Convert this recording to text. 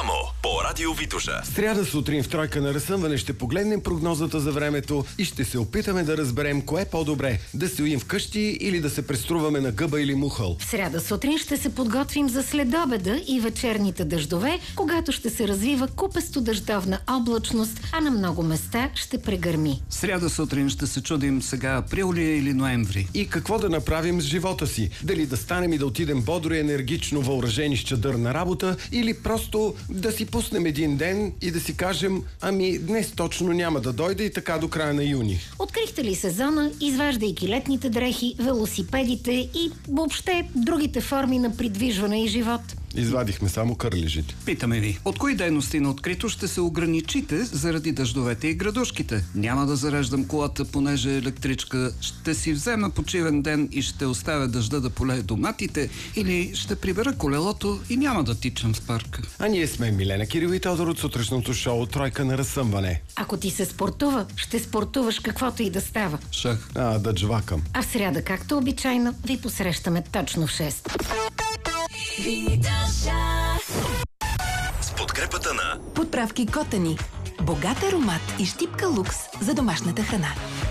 Само по Радио Витоша. Сряда сутрин в Тройка на разсъмване ще погледнем прогнозата за времето и ще се опитаме да разберем кое е по-добре. Да стоим вкъщи или да се преструваме на гъба или мухъл. В сряда сутрин ще се подготвим за следобеда и вечерните дъждове, когато ще се развива купесто дъждовна облачност, а на много места ще прегърми. Сряда сутрин ще се чудим сега април ли или ноември. И какво да направим с живота си? Дали да станем и да отидем бодро и енергично въоръжени с чадър на работа, или просто да си пуснем един ден и да си кажем: ами днес точно няма да дойде и така до края на юни. Открихте ли сезона, изваждайки летните дрехи, велосипедите и въобще другите форми на придвижване и живот? Извадихме само кърлежите. Питаме ви, от кои дейности на открито ще се ограничите заради дъждовете и градушките? Няма да зареждам колата, понеже е електричка, ще си взема почивен ден и ще оставя дъжда да полее доматите, или ще прибера колелото и няма да тичам в парка. А ние сме Милена Кирил и Тодор от сутрешното шоу Тройка на разсъмване. Ако ти се спортува, ще спортуваш каквото и да става. Шах. Да джвакам. А в сряда, както обичайно, ви посрещаме точно в 6. С подкрепата на Подправки Котани. Богат аромат и щипка лукс за домашната храна.